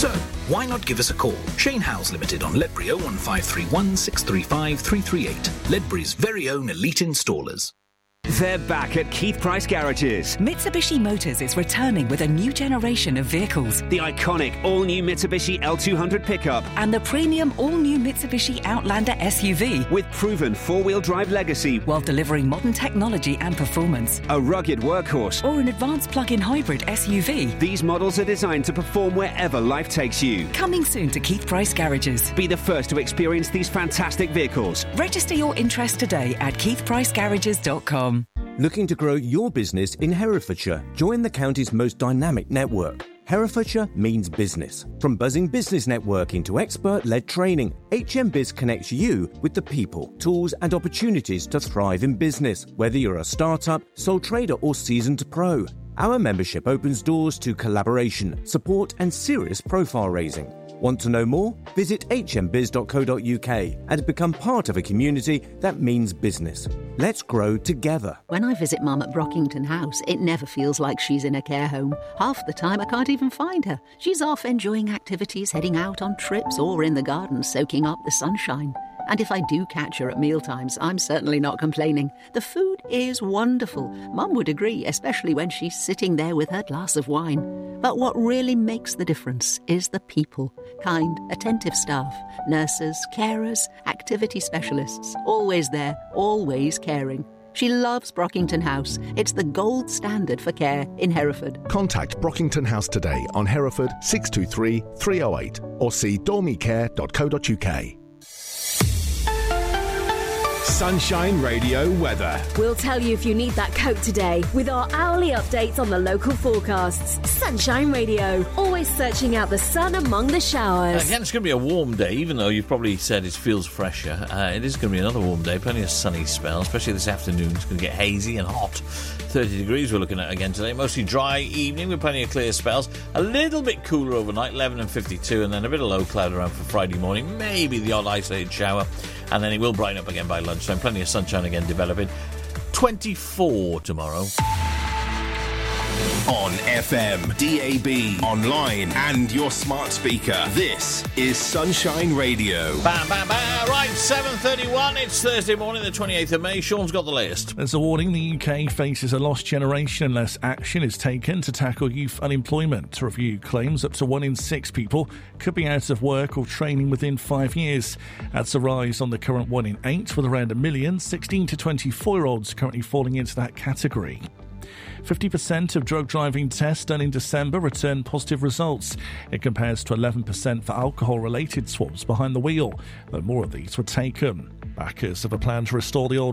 So, why not give us a call? Shane Howes Limited on Ledbury 01531 635 338. Ledbury's very own elite installers. They're back at Keith Price Garages. Mitsubishi Motors is returning with a new generation of vehicles. The iconic all-new Mitsubishi L200 pickup. And the premium all-new Mitsubishi Outlander SUV. With proven four-wheel drive legacy. While delivering modern technology and performance. A rugged workhorse. Or an advanced plug-in hybrid SUV. These models are designed to perform wherever life takes you. Coming soon to Keith Price Garages. Be the first to experience these fantastic vehicles. Register your interest today at keithpricegarages.com. Looking to grow your business in Herefordshire? Join the county's most dynamic network. Herefordshire means business. From buzzing business networking to expert-led training, HMBiz connects you with the people, tools and opportunities to thrive in business, whether you're a startup, sole trader or seasoned pro. Our membership opens doors to collaboration, support and serious profile raising. Want to know more? Visit hmbiz.co.uk and become part of a community that means business. Let's grow together. When I visit Mum at Brockington House, it never feels like she's in a care home. Half the time I can't even find her. She's off enjoying activities, heading out on trips or in the garden soaking up the sunshine. And if I do catch her at mealtimes, I'm certainly not complaining. The food is wonderful. Mum would agree, especially when she's sitting there with her glass of wine. But what really makes the difference is the people. Kind, attentive staff, nurses, carers, activity specialists. Always there, always caring. She loves Brockington House. It's the gold standard for care in Hereford. Contact Brockington House today on Hereford 623 308 or see dormicare.co.uk. Sunshine Radio weather. We'll tell you if you need that coat today with our hourly updates on the local forecasts. Sunshine Radio, always searching out the sun among the showers. Again, it's going to be a warm day, even though you've probably said it feels fresher. It is going to be another warm day, plenty of sunny spell, especially this afternoon. It's going to get hazy and hot. 30 degrees we're looking at again today. Mostly dry evening with plenty of clear spells. A little bit cooler overnight, 11 and 52, and then a bit of low cloud around for Friday morning. Maybe the odd isolated shower. And then it will brighten up again by lunchtime. Plenty of sunshine again developing. 24 tomorrow. On FM, DAB, online and your smart speaker. This is Sunshine Radio. Bam, bam, bam. Right, 7:31. It's Thursday morning, the 28th of May. Sean's got the latest. There's a warning. The UK faces a lost generation unless action is taken to tackle youth unemployment. Review claims up to 1 in 6 people could be out of work or training within 5 years. That's a rise on the current 1 in 8, with around 1 million 16 to 24-year-olds currently falling into that category. 50% of drug driving tests done in December returned positive results. It compares to 11% for alcohol-related swabs behind the wheel, though more of these were taken. Backers of a plan to restore the old